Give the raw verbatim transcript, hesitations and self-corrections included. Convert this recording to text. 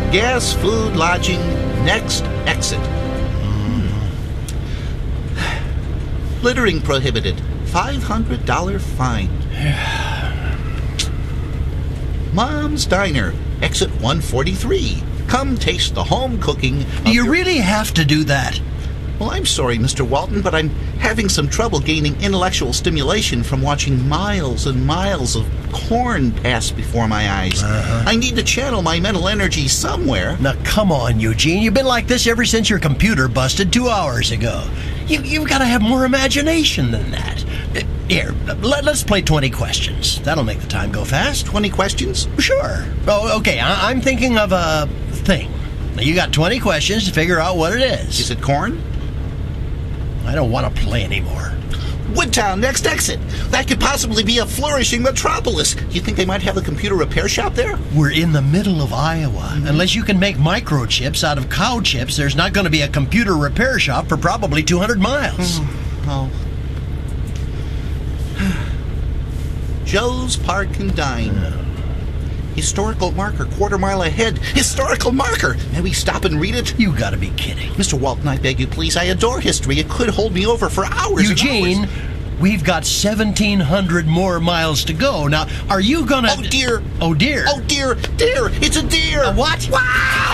Gas, food, lodging, next exit. Littering prohibited. five hundred dollars fine. Mom's Diner, exit one forty-three. Come taste the home cooking. Do you your... really have to do that? Well, I'm sorry, Mister Walton, but I'm having some trouble gaining intellectual stimulation from watching miles and miles of corn pass before my eyes. Uh-huh. I need to channel my mental energy somewhere. Now, come on, Eugene. You've been like this ever since your computer busted two hours ago. You, you've got to have more imagination than that. Uh, Here, let, let's play twenty questions. That'll make the time go fast. twenty questions? Sure. Oh, okay, I, I'm thinking of a thing. Now, you got twenty questions to figure out what it is. Is it corn? I don't want to play anymore. Woodtown, next exit. That could possibly be a flourishing metropolis. You think they might have a computer repair shop there? We're in the middle of Iowa. Mm-hmm. Unless you can make microchips out of cow chips, there's not going to be a computer repair shop for probably two hundred miles. Oh. Joe's Park and Dine. Yeah. Historical marker, quarter mile ahead. Historical marker! May we stop and read it? You gotta be kidding. Mister Walton, I beg you, please. I adore history. It could hold me over for hours Eugene, and hours. We've got seventeen hundred more miles to go. Now, are you gonna... Oh, dear. Oh, dear. Oh, dear. Deer. It's a deer. A what? Wow!